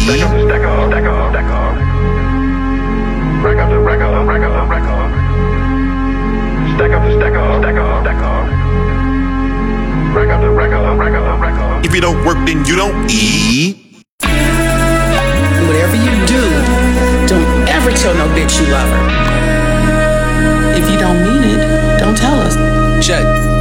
Stack up the stack up, stack up, stack up. Rack up the rack up, rack up, rack up. Stack up the stack up, stack up, stack up. Rack up the rack up, rack up, rack up. If you don't work, then you don't eat. Whatever you do, don't ever tell no bitch you love her. If you don't mean it, don't tell us. Check.